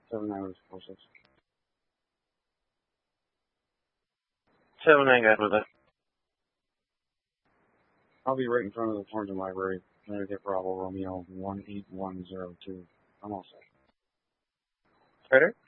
7946. 79 guys with it. I'll be right in front of the Thornton Library. I'm going to get Bravo Romeo 18102. I'm all set. Carter?